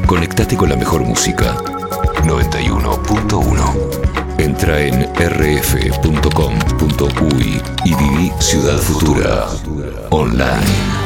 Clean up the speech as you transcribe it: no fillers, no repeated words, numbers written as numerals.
Conectate con la mejor música. 91.1. Entra en rf.com.uy y viví Ciudad Futura online.